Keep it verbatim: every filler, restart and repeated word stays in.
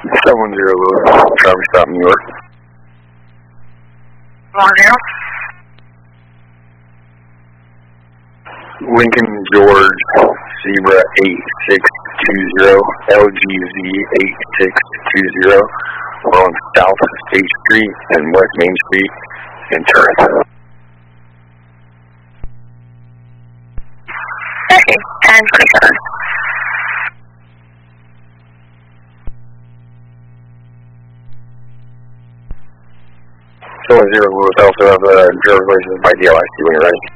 seven zero Lewis, traffic stop New York. One zero. Lincoln George Zebra eight six two zero, L G Z eight six two zero. We're on South State Street and West Main Street in Turret. Okay, ten twenty-seven. seven zero Lewis, I also have a driver's license by D L I C when you're ready.